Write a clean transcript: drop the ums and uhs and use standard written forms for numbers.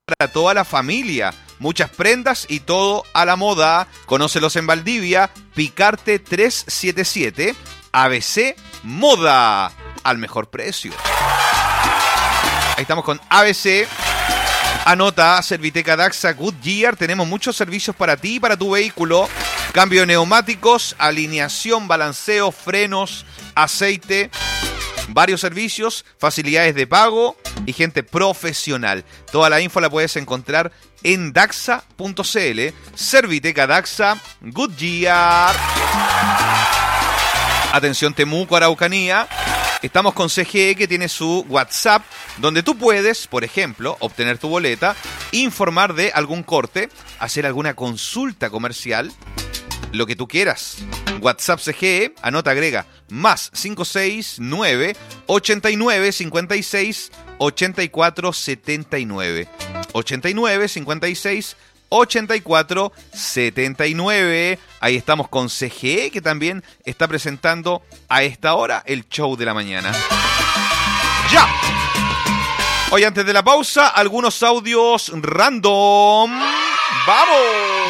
para toda la familia. Muchas prendas y todo a la moda. Conócelos en Valdivia, Picarte 377, ABC Moda, al mejor precio. Ahí estamos con ABC. Anota, Serviteca Daxa Goodyear. Tenemos muchos servicios para ti y para tu vehículo. Cambio de neumáticos, alineación, balanceo, frenos, aceite. Varios servicios, facilidades de pago y gente profesional. Toda la info la puedes encontrar en daxa.cl. Serviteca Daxa Goodyear. Atención Temuco, Araucanía. Estamos con CGE, que tiene su WhatsApp, donde tú puedes, por ejemplo, obtener tu boleta, informar de algún corte, hacer alguna consulta comercial, lo que tú quieras. WhatsApp CGE, anota, agrega, más 569 89 56 84 79. 89 56 84 79. Ahí estamos con CGE, que también está presentando a esta hora el show de la mañana. ¡Ya! Hoy, antes de la pausa, algunos audios random. ¡Vamos!